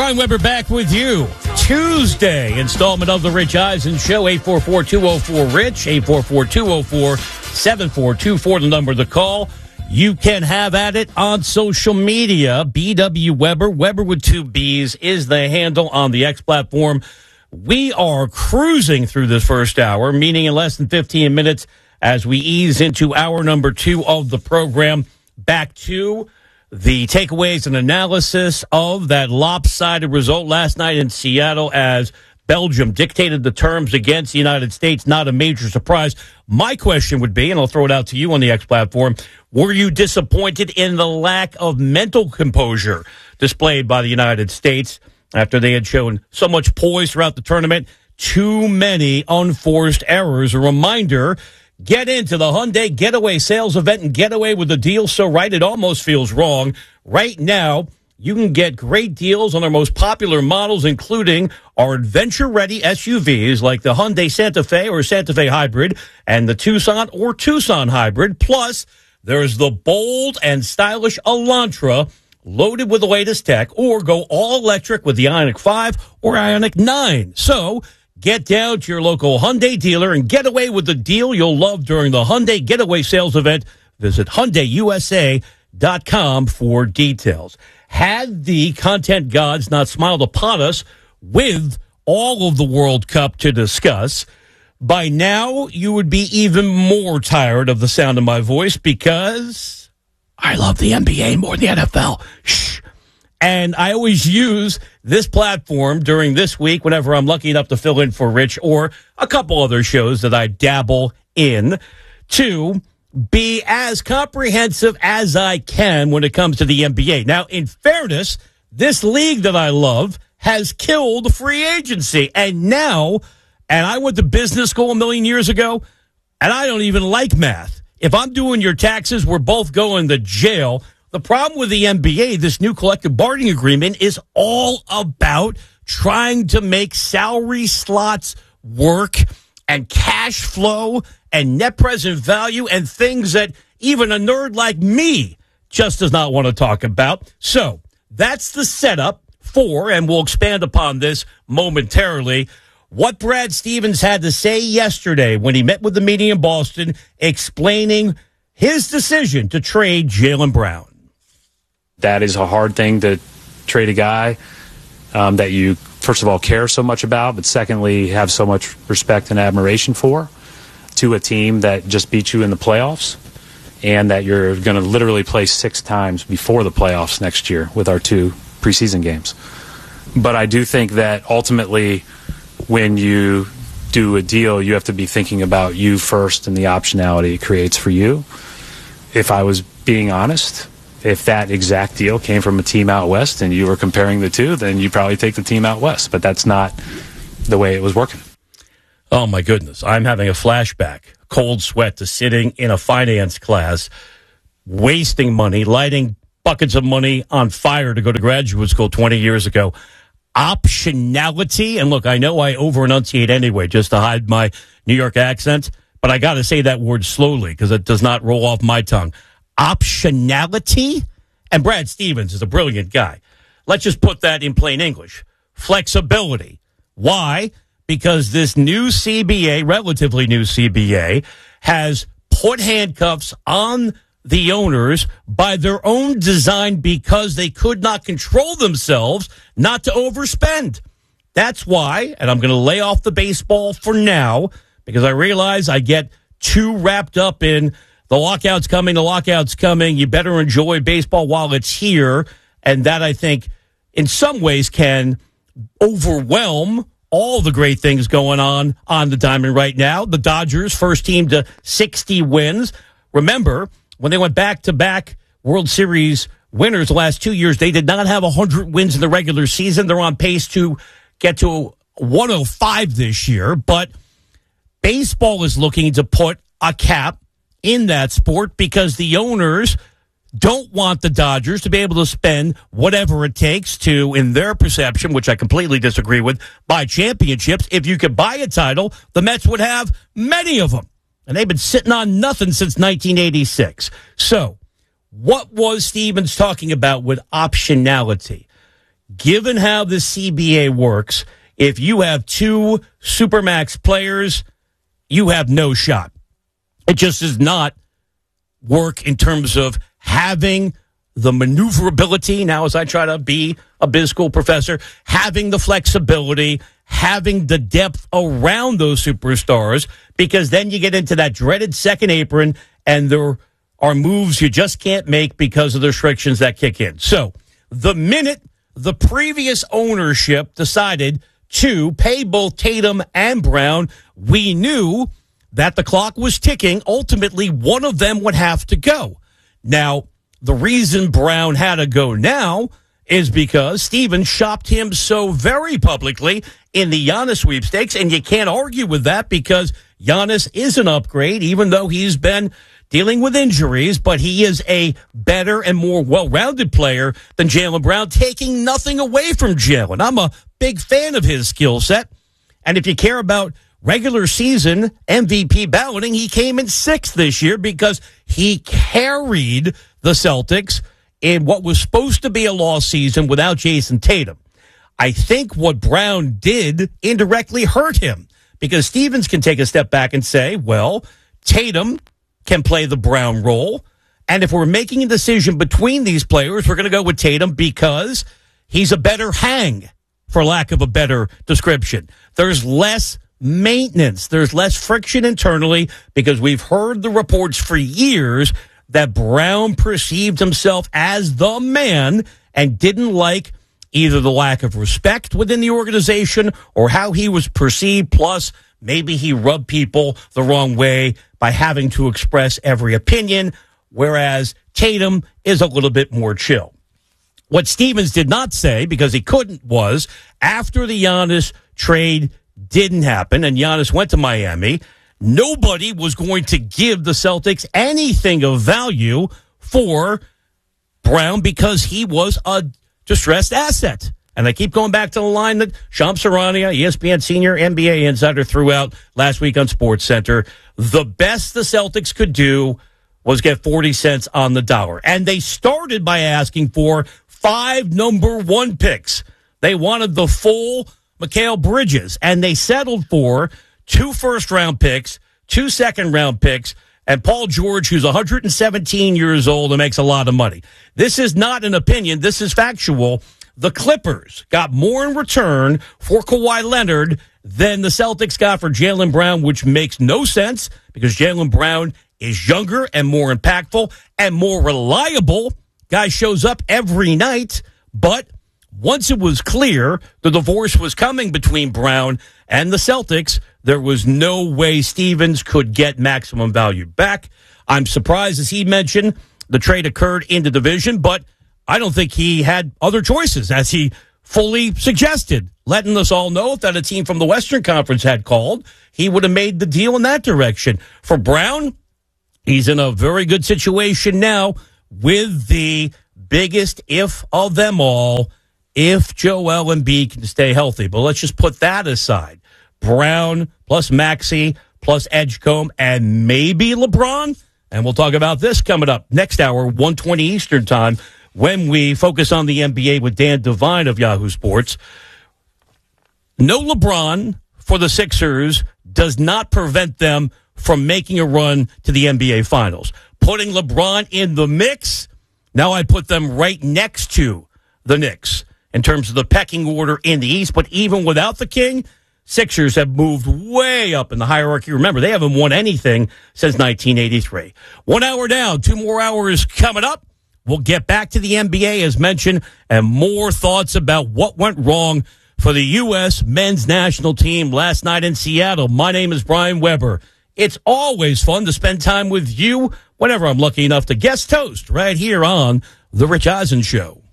Brian Weber back with you. Tuesday installment of the Rich Eisen Show. 844-204-RICH. 844-204-7424. The number to call. You can have at it on social media. BW Weber. Weber with two B's is the handle on the X platform. We are cruising through this first hour, meaning in less than 15 minutes as we ease into hour number 2 of the program. Back to the takeaways and analysis of that lopsided result last night in Seattle as Belgium dictated the terms against the United States. Not a major surprise. My question would be, and I'll throw it out to you on the X platform, were you disappointed in the lack of mental composure displayed by the United States after they had shown so much poise throughout the tournament? Too many unforced errors. A reminder, get into the Hyundai Getaway sales event and get away with the deal so right it almost feels wrong. Right now, you can get great deals on our most popular models, including our adventure-ready SUVs like the Hyundai Santa Fe or Santa Fe Hybrid and the Tucson or Tucson Hybrid. Plus, there's the bold and stylish Elantra loaded with the latest tech, or go all-electric with the Ioniq 5 or Ioniq 9. So, get down to your local Hyundai dealer and get away with the deal you'll love during the Hyundai Getaway sales event. Visit HyundaiUSA.com for details. Had the content gods not smiled upon us with all of the World Cup to discuss, by now you would be even more tired of the sound of my voice because I love the NBA more than the NFL. Shh. And I always use this platform during this week whenever I'm lucky enough to fill in for Rich or a couple other shows that I dabble in to be as comprehensive as I can when it comes to the NBA. Now, in fairness, this league that I love has killed free agency. And now, and I went to business school a million years ago, and I don't even like math. If I'm doing your taxes, we're both going to jail. The problem with the NBA, this new collective bargaining agreement, is all about trying to make salary slots work and cash flow and net present value and things that even a nerd like me just does not want to talk about. So that's the setup for, and we'll expand upon this momentarily, what Brad Stevens had to say yesterday when he met with the media in Boston explaining his decision to trade Jaylen Brown. That is a hard thing to trade a guy that you, first of all, care so much about, but secondly, have so much respect and admiration for, to a team that just beat you in the playoffs and that you're going to literally play 6 times before the playoffs next year with our 2 preseason games. But I do think that ultimately when you do a deal, you have to be thinking about you first and the optionality it creates for you. If I was being honest, if that exact deal came from a team out west and you were comparing the two, then you probably take the team out west. But that's not the way it was working. Oh, my goodness. I'm having a flashback, cold sweat to sitting in a finance class, wasting money, lighting buckets of money on fire to go to graduate school 20 years ago. Optionality. And look, I know I over-enunciate anyway just to hide my New York accent, but I got to say that word slowly because it does not roll off my tongue. Optionality? And Brad Stevens is a brilliant guy. Let's just put that in plain English. Flexibility. Why? Because this new CBA, relatively new CBA, has put handcuffs on the owners by their own design because they could not control themselves not to overspend. That's why, and I'm going to lay off the baseball for now because I realize I get too wrapped up in the lockout's coming, you better enjoy baseball while it's here. And that, I think, in some ways can overwhelm all the great things going on the diamond right now. The Dodgers, first team to 60 wins. Remember, when they went back-to-back World Series winners the last 2 years, they did not have 100 wins in the regular season. They're on pace to get to 105 this year. But baseball is looking to put a cap in that sport because the owners don't want the Dodgers to be able to spend whatever it takes to, in their perception, which I completely disagree with, buy championships. If you could buy a title, the Mets would have many of them. And they've been sitting on nothing since 1986. So, what was Stevens talking about with optionality? given how the CBA works, if you have two Supermax players, you have no shot. It just does not work in terms of having the maneuverability. Now, as I try to be a biz school professor, having the flexibility, having the depth around those superstars, because then you get into that dreaded second apron and there are moves you just can't make because of the restrictions that kick in. So the minute the previous ownership decided to pay both Tatum and Brown, we knew that the clock was ticking. Ultimately, one of them would have to go. Now, the reason Brown had to go now is because Stevens shopped him so very publicly in the Giannis sweepstakes, and you can't argue with that because Giannis is an upgrade, even though he's been dealing with injuries, but he is a better and more well-rounded player than Jaylen Brown, taking nothing away from Jaylen. I'm a big fan of his skill set, and if you care about regular season MVP balloting, he came in 6th this year because he carried the Celtics in what was supposed to be a lost season without Jason Tatum. I think what Brown did indirectly hurt him because Stevens can take a step back and say, well, Tatum can play the Brown role. And if we're making a decision between these players, we're going to go with Tatum because he's a better hang, for lack of a better description. There's less maintenance. There's less friction internally because we've heard the reports for years that Brown perceived himself as the man and didn't like either the lack of respect within the organization or how he was perceived. Plus, maybe he rubbed people the wrong way by having to express every opinion, whereas Tatum is a little bit more chill. What Stevens did not say, because he couldn't, was after the Giannis trade didn't happen and Giannis went to Miami, nobody was going to give the Celtics anything of value for Brown because he was a distressed asset. And I keep going back to the line that Shams Charania, ESPN senior NBA insider, threw out last week on SportsCenter. The best the Celtics could do was get 40 cents on the dollar. And they started by asking for 5 number 1 picks. They wanted the full Mikal Bridges, and they settled for 2 first-round picks, 2 second-round picks, and Paul George, who's 117 years old and makes a lot of money. This is not an opinion. This is factual. The Clippers got more in return for Kawhi Leonard than the Celtics got for Jaylen Brown, which makes no sense because Jaylen Brown is younger and more impactful and more reliable. Guy shows up every night, but once it was clear the divorce was coming between Brown and the Celtics, there was no way Stevens could get maximum value back. I'm surprised, as he mentioned, the trade occurred in the division, but I don't think he had other choices, as he fully suggested, letting us all know that a team from the Western Conference had called. He would have made the deal in that direction. For Brown, he's in a very good situation now with the biggest if of them all, if Joel Embiid can stay healthy. But let's just put that aside. Brown plus Maxey plus Edgecombe and maybe LeBron. And we'll talk about this coming up next hour, 1:20 Eastern time, when we focus on the NBA with Dan Devine of Yahoo Sports. No LeBron for the Sixers does not prevent them from making a run to the NBA Finals. Putting LeBron in the mix, now I put them right next to the Knicks in terms of the pecking order in the East. But even without the King, Sixers have moved way up in the hierarchy. Remember, they haven't won anything since 1983. 1 hour down, 2 more hours coming up. We'll get back to the NBA, as mentioned, and more thoughts about what went wrong for the U.S. men's national team last night in Seattle. My name is Brian Weber. It's always fun to spend time with you whenever I'm lucky enough to guest host right here on The Rich Eisen Show.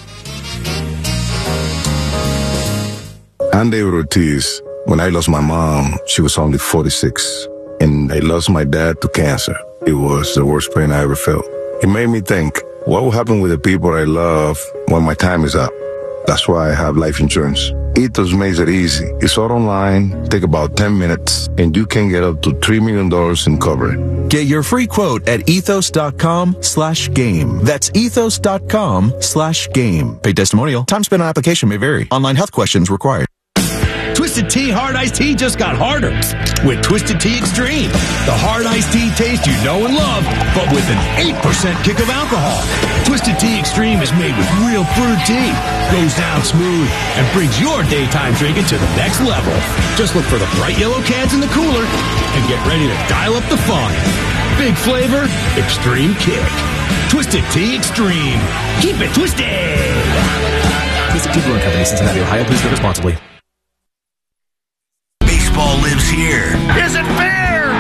I'm David Ortiz. When I lost my mom, she was only 46, and I lost my dad to cancer. It was the worst pain I ever felt. It made me think, what will happen with the people I love when my time is up? That's why I have life insurance. Ethos makes it easy. It's all online, take about 10 minutes, and you can get up to $3 million in coverage. Get your free quote at ethos.com/game. That's ethos.com/game. Paid testimonial. Time spent on application may vary. Online health questions required. Twisted Tea Hard Iced Tea just got harder with Twisted Tea Extreme. The hard iced tea taste you know and love, but with an 8% kick of alcohol. Twisted Tea Extreme is made with real brewed tea, goes down smooth, and brings your daytime drinking to the next level. Just look for the bright yellow cans in the cooler and get ready to dial up the fun. Big flavor, extreme kick. Twisted Tea Extreme. Keep it twisted. Twisted Tea Brewing Company, Cincinnati, Ohio. Please drink responsibly. Baseball lives here. Is it fair?